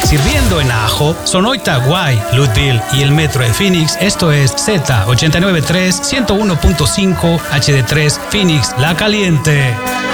sirviendo en Ajo, Sonoita, Guay, Lutville y el Metro de Phoenix. Esto es Z893 101.5 HD3 Phoenix, La Caliente.